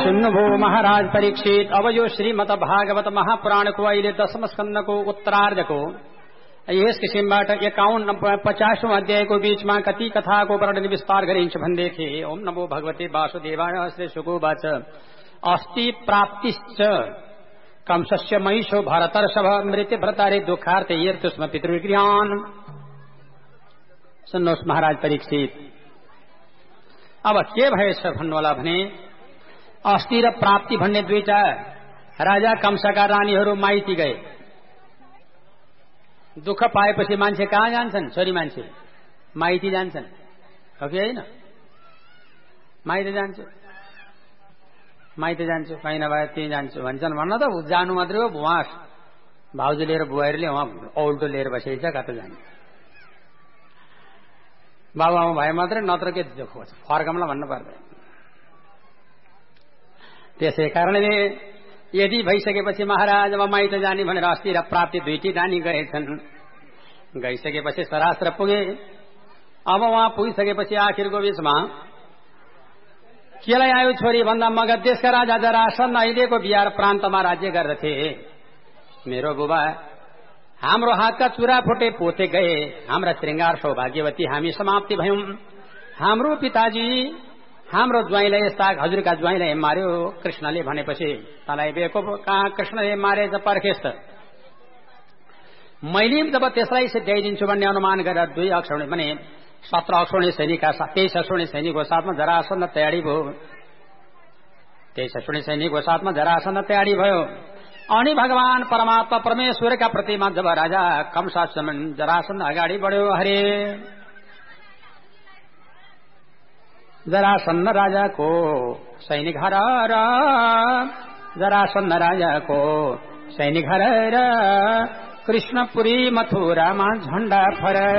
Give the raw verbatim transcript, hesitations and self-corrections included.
सुन्नुभो महाराज परीक्षित। अब यो श्रीमद् भागवत महापुराण को अहिले दशम स्कन्धको उत्तरार्धको यस किसिमबाट एकाउन्न पचासौं अध्यायको बीचमा कति कथाको वर्णन विस्तार गरिन्छ भन्दैथे। ओम नमो भगवते वासुदेवाय। श्री शुकोवाच अस्ति प्राप्तिश्च कंसस्य महिषो भरतर्षभ मृत्य भ्रतारे दुःखार्थे यर्तुस्म पितृगृहान्। सुन्नुहोस् महाराज परीक्षित, अब के भएछ भन्नुहोला भने अस्ति र प्राप्ति भन्ने दुईटा राजा कंसका रानीहरू माइती गए। दुःख पाएपछि मान्छे कहाँ जान्छन्? छोरी मान्छे माइती जान्छन्, हो कि होइन? माइती जान्छु माइती जान्छु कहीँ नभए त्यहीँ जान्छु भन्छन्। भन्न त जानु मात्रै हो, उहाँ भाउजू लिएर बुहारीले उहाँ औल्टो लिएर बसेछ, कता जाने? बाबुआमा भए मात्रै, नत्र के फर्कमला भन्नु पर्दैन। त्यसै कारणले यदि भइसकेपछि महाराज अब माइत जाने भनेर अस्ति र प्राप्ति दुईटी रानी गएछन्। गइसकेपछि सरास्त्र पुगे। अब उहाँ पुगिसकेपछि आखिरको बीचमा केलाई आयो छोरी भन्दा मगध देशका राजा जरासन्ध अहिलेको बिहार प्रान्तमा राज्य गर्दथे। मेरो बुबा हाम्रो हातका चुरा फुटे पोते गए, हाम्रा श्रृंगार सौभाग्यवती हामी समाप्ति भयौं। हाम्रो पिताजी हाम्रो ज्वाइँलाई यस्ता हजुरका ज्वाइँलाई मार्यो कृष्णले भनेपछि तँलाई बेको कहाँ कृष्णले मारेछ पर्खेस् त। मैले जब त्यसलाई सिद्ध्याइदिन्छु भन्ने अनुमान गरेर दुई अक्षौणी भने सत्र अक्षौणी सैनिकका साथ तेइस अक्षौणी सैनिकको साथमा जरासन्ध तयारी भयो। तेइस अक्षौणी सैनिकको साथमा जरासन्ध तयारी भयो। अनि भगवान परमात्मा परमेश्वरका प्रतिमा जब राजा कंसासमन जरासन्ध अगाडि बढ्यो। हरे जरासन्ध राजाको सैनिक हराएर, जरासन्ध राजाको सैनिक हराएर कृष्णपुरी मथुरामा झण्डा फहराए।